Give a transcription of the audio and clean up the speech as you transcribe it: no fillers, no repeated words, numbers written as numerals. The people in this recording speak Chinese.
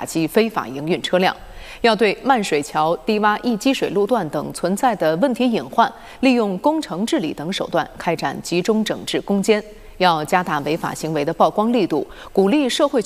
打击非法营运车辆。要对漫水桥、低洼易积水路段等存在的问题隐患，利用工程治理等手段开展集中整治攻坚。要加大违法行为的曝光力度，鼓励社会